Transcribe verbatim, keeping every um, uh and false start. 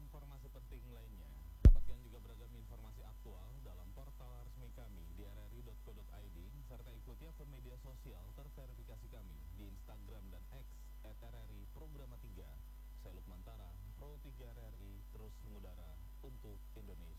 informasi penting lainnya, dapatkan juga beragam informasi aktual dalam portal resmi kami di r r i titik co titik i d serta ikuti akun media sosial terverifikasi kami di Instagram dan X et r r i programa tiga. Saya Lukman Tara, Pro tiga R R I terus mengudara untuk Indonesia.